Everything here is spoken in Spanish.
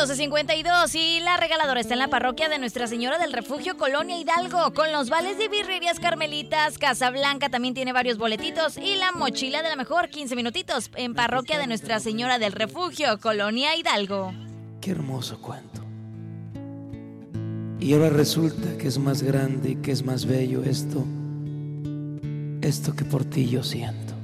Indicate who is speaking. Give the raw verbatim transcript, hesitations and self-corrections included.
Speaker 1: doce cincuenta y dos y la regaladora está en la parroquia de Nuestra Señora del Refugio, Colonia Hidalgo, con los vales de Birrerías Carmelitas. Casablanca también tiene varios boletitos y la mochila de la mejor, quince minutitos, en parroquia de Nuestra Señora del Refugio, Colonia Hidalgo.
Speaker 2: Qué hermoso cuento. Y ahora resulta que es más grande y que es más bello esto, esto que por ti yo siento.